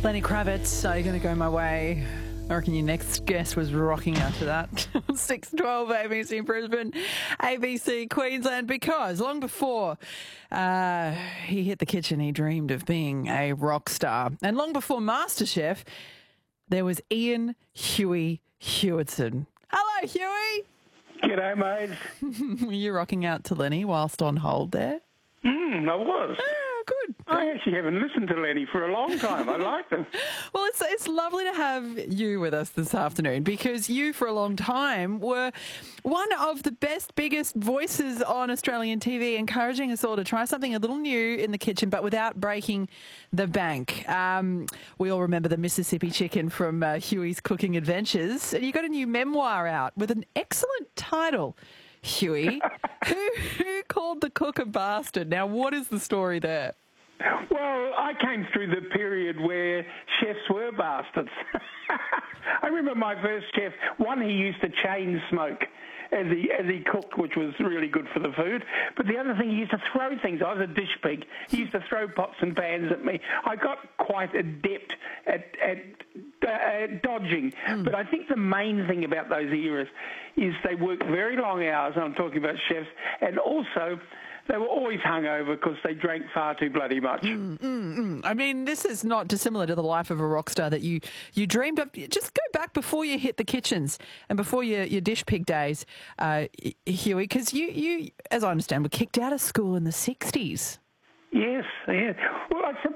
Lenny Kravitz, Are You Going to Go My Way? I reckon your next guest was rocking out to that. 6:12 ABC Brisbane, ABC Queensland, because long before he hit the kitchen, he dreamed of being a rock star. And long before MasterChef, there was Ian Huey Hewitson. Hello, Huey. G'day, mate. Were you rocking out to Lenny whilst on hold there? I was. Oh, good. I actually haven't listened to Lenny for a long time. I like them. Well, it's lovely to have you with us this afternoon, because you, for a long time, were one of the best, biggest voices on Australian TV, encouraging us all to try something a little new in the kitchen, but without breaking the bank. We all remember the Mississippi chicken from Huey's Cooking Adventures, and you got a new memoir out with an excellent title, Huey. Who called the cook a bastard? Now, what is the story there? Well, I came through the period where chefs were bastards. I remember my first chef, he used to chain smoke as he cooked, which was really good for the food. But the other thing, he used to throw things. I was a dish pig. He used to throw pots and pans at me. I got quite adept at dodging. But I think the main thing about those eras is they worked very long hours, and I'm talking about chefs, and also they were always hungover because they drank far too bloody much. I mean, this is not dissimilar to the life of a rock star that you dreamed of. Just go back before you hit the kitchens and before your dish pig days, Huey, because you, as I understand, were kicked out of school in the 60s. Yes. Well, I